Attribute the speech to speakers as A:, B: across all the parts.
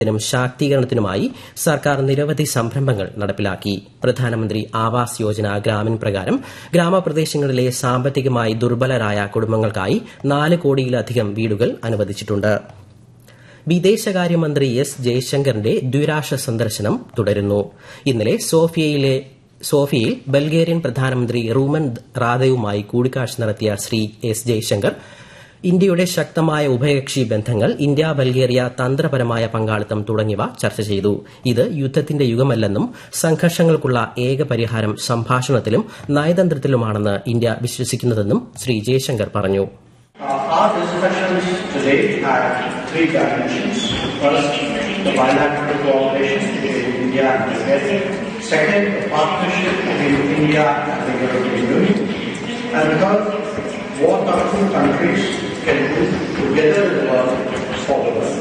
A: ും ശാക്തീകരണത്തിനുമായി സർക്കാർ നിരവധി സംരംഭങ്ങൾ നടപ്പിലാക്കി. പ്രധാനമന്ത്രി ആവാസ് യോജന ഗ്രാമീൺ പ്രകാരം ഗ്രാമപ്രദേശങ്ങളിലെ സാമ്പത്തികമായി ദുർബലരായ കുടുംബങ്ങൾക്കായി 4 കോടിയിലധികം വീടുകൾ അനുവദിച്ചിട്ടുണ്ട്. വിദേശകാര്യമന്ത്രി എസ് ജയശങ്കറിന്റെ ദ്വിരാഷ്ട്ര സന്ദർശനം തുടരുന്നു. ഇന്നലെ സോഫിയയിൽ ബൾഗേറിയൻ പ്രധാനമന്ത്രി റൂമൻ റാദേവുമായി കൂടിക്കാഴ്ച നടത്തിയ ശ്രീ എസ് ജയശങ്കർ ഇന്ത്യയുടെ ശക്തമായ ഉഭയകക്ഷി ബന്ധങ്ങൾ, ഇന്ത്യ ബൾഗേറിയ തന്ത്രപരമായ പങ്കാളിത്തം തുടങ്ങിയവ ചർച്ച ചെയ്തു. ഇത് യുദ്ധത്തിന്റെ യുഗമല്ലെന്നും സംഘർഷങ്ങൾക്കുള്ള ഏക പരിഹാരം സംഭാഷണത്തിലും നയതന്ത്രത്തിലുമാണെന്ന് ഇന്ത്യ വിശ്വസിക്കുന്നതെന്നും ശ്രീ ജയശങ്കർ പറഞ്ഞു.
B: Our discussions today had 3 dimensions. First, the bilateral cooperation between India and Bulgaria. Second, the partnership between India and the European Union. And third, what our 2 countries can do together in the world for the world.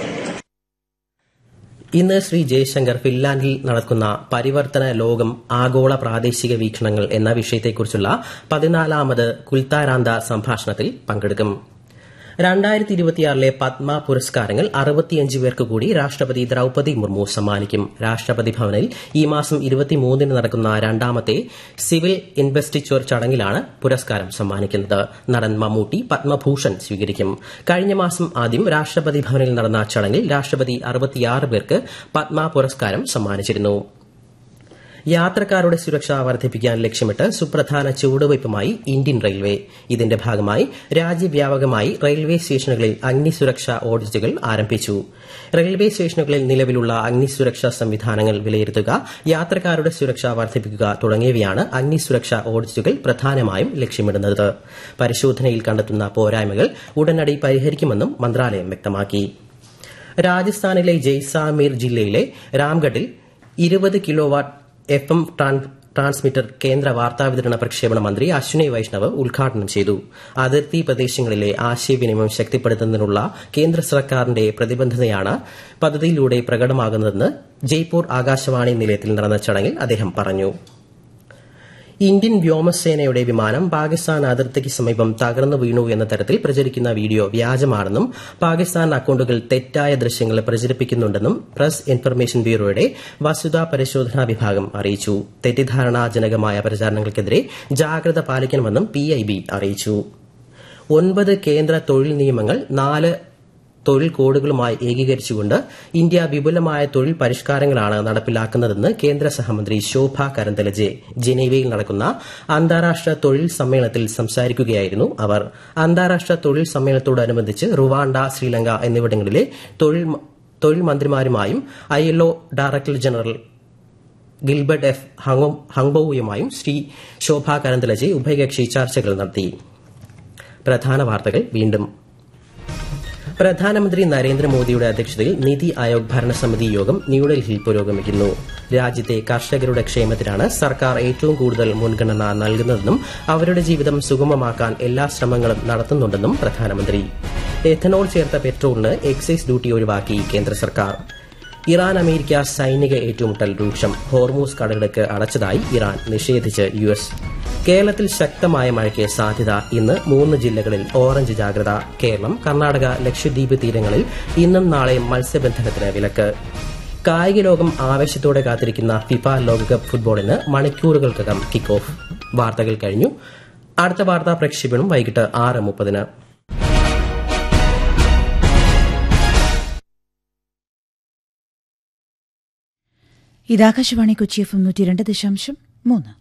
A: ഇന്ന് ശ്രീ ജയശങ്കർ ഫിൻലാൻഡിൽ നടക്കുന്ന പരിവർത്തന ലോകം ആഗോള പ്രാദേശിക വീക്ഷണങ്ങൾ എന്ന വിഷയത്തെക്കുറിച്ചുള്ള 14ാമത് കുൽത്താരാന്ത സംഭാഷണത്തിൽ പങ്കെടുക്കും. 2026 പത്മ പുരസ്കാരങ്ങൾ 65 പേർക്ക് കൂടി രാഷ്ട്രപതി ദ്രൌപദി മുർമു സമ്മാനിക്കും. രാഷ്ട്രപതി ഭവനിൽ ഈ മാസം 23-ന് നടക്കുന്ന 2ാമത്തെ സിവിൽ ഇൻവെസ്റ്റിച്വർ ചടങ്ങിലാണ് പുരസ്കാരം സമ്മാനിക്കുന്നത്. നടൻ മമ്മൂട്ടി പത്മഭൂഷൺ സ്വീകരിക്കും. കഴിഞ്ഞ മാസം ആദ്യം രാഷ്ട്രപതി ഭവനിൽ നടന്ന ചടങ്ങിൽ രാഷ്ട്രപതി 66 പേർക്ക് പത്മ പുരസ്കാരം സമ്മാനിച്ചിരുന്നു. യാത്രക്കാരുടെ സുരക്ഷ വർദ്ധിപ്പിക്കാൻ ലക്ഷ്യമിട്ട് സുപ്രധാന ചുവടുവയ്പുമായി ഇന്ത്യൻ റെയിൽവേ. ഇതിന്റെ ഭാഗമായി രാജ്യവ്യാപകമായി റെയിൽവേ സ്റ്റേഷനുകളിൽ അഗ്നിസുരക്ഷാ ഓഡിറ്റുകൾ ആരംഭിച്ചു. റെയിൽവേ സ്റ്റേഷനുകളിൽ നിലവിലുള്ള അഗ്നിസുരക്ഷാ സംവിധാനങ്ങൾ വിലയിരുത്തുക, യാത്രക്കാരുടെ സുരക്ഷ വർദ്ധിപ്പിക്കുക തുടങ്ങിയവയാണ് അഗ്നിസുരക്ഷാ ഓഡിറ്റുകൾ പ്രധാനമായും ലക്ഷ്യമിടുന്നത്. പരിശോധനയിൽ കണ്ടെത്തുന്ന പോരായ്മകൾ ഉടനടി പരിഹരിക്കുമെന്നും മന്ത്രാലയം വ്യക്തമാക്കി. രാജസ്ഥാനിലെ ജയ്സാൽമീർ ജില്ലയിലെ രാംഗഡിൽ 20 കിലോവാട്ട് FM ട്രാൻസ്മിറ്റർ കേന്ദ്ര വാർത്താവിതരണ പ്രക്ഷേപണ മന്ത്രി അശ്വിനി വൈഷ്ണവ് ഉദ്ഘാടനം ചെയ്തു. അതിർത്തി പ്രദേശങ്ങളിലെ ആശയവിനിമയം ശക്തിപ്പെടുത്തുന്നതിനുള്ള കേന്ദ്ര സർക്കാരിന്റെ പ്രതിബദ്ധതയാണ് പദ്ധതിയിലൂടെ പ്രകടമാകുന്നതെന്ന് ജയ്പൂർ ആകാശവാണി നിലയത്തിൽ നടന്ന ചടങ്ങിൽ അദ്ദേഹം പറഞ്ഞു. ഇന്ത്യൻ വ്യോമസേനയുടെ വിമാനം പാകിസ്ഥാൻ അതിർത്തിക്ക് സമീപം തകർന്നു വീണു എന്ന തരത്തിൽ പ്രചരിക്കുന്ന വീഡിയോ വ്യാജമാണെന്നും പാകിസ്ഥാൻ അക്കൌണ്ടുകൾ തെറ്റായ ദൃശ്യങ്ങൾ പ്രചരിപ്പിക്കുന്നുണ്ടെന്നും പ്രസ് ഇൻഫർമേഷൻ ബ്യൂറോയുടെ വസ്തുതാ പരിശോധനാ വിഭാഗം അറിയിച്ചു. തെറ്റിദ്ധാരണാജനകമായ പ്രചാരണങ്ങൾക്കെതിരെ ജാഗ്രത പാലിക്കണമെന്നും PIB അറിയിച്ചു. 9 കേന്ദ്ര തൊഴിൽ നിയമങ്ങൾ 4 തൊഴിൽ കോഡുകളുമായി ഏകീകരിച്ചുകൊണ്ട് ഇന്ത്യ വിപുലമായ തൊഴിൽ പരിഷ്കാരങ്ങളാണ് നടപ്പിലാക്കുന്നതെന്ന് കേന്ദ്ര സഹമന്ത്രി ശോഭ കരന്തലജെ ജനീവയിൽ നടക്കുന്ന അന്താരാഷ്ട്ര തൊഴിൽ സമ്മേളനത്തിൽ സംസാരിക്കുകയായിരുന്നു അവർ. അന്താരാഷ്ട്ര തൊഴിൽ സമ്മേളനത്തോടനുബന്ധിച്ച് റുവാണ്ട, ശ്രീലങ്ക എന്നിവിടങ്ങളിലെ തൊഴിൽ മന്ത്രിമാരുമായും ILO director general Gilbert F. ഹംഗ്ബോയുമായും Shri ശോഭ കരന്തലജെ ഉഭയകക്ഷി ചർച്ചകൾ നടത്തി. പ്രധാന വാർത്തകൾ വീണ്ടും. പ്രധാനമന്ത്രി നരേന്ദ്രമോദിയുടെ അധ്യക്ഷതയിൽ നിതി ആയോഗ് ഭരണസമിതി യോഗം ന്യൂഡൽഹിയിൽ പുരോഗമിക്കുന്നു. രാജ്യത്തെ കർഷകരുടെ ക്ഷേമത്തിനാണ് സർക്കാർ ഏറ്റവും കൂടുതൽ മുൻഗണന നൽകുന്നതെന്നും അവരുടെ ജീവിതം സുഗമമാക്കാൻ എല്ലാ ശ്രമങ്ങളും നടത്തുന്നുണ്ടെന്നും പ്രധാനമന്ത്രി. എഥനോൾ ചേർത്ത പെട്രോളിന് എക്സൈസ് ഡ്യൂട്ടി ഒഴിവാക്കി കേന്ദ്ര സർക്കാർ. ഇറാൻ അമേരിക്ക സൈനിക ഏറ്റുമുട്ടൽ രൂക്ഷം. ഹോർമൂസ് കടലിടുക്ക് അടച്ചതായി ഇറാൻ നിഷേധിച്ച് US. കേരളത്തിൽ ശക്തമായ മഴയ്ക്ക് സാധ്യത. ഇന്ന് 3 ജില്ലകളിൽ ഓറഞ്ച് ജാഗ്രത. കേരളം, കർണാടക, ലക്ഷദ്വീപ് തീരങ്ങളിൽ ഇന്നും നാളെയും മത്സ്യബന്ധനത്തിന് വിലക്ക്. കായിക ലോകം ആവേശത്തോടെ കാത്തിരിക്കുന്ന ഫിഫ ലോകകപ്പ് ഫുട്ബോളിന് മണിക്കൂറുകൾക്കകം കിക്ക് ഓഫ്. വാർത്തകൾ കഴിഞ്ഞു. അടുത്ത വാർത്താ പ്രക്ഷേപണം വൈകിട്ട് 6:30.
C: ഇത് ആകാശവാണി കൊച്ചി FM 102.3.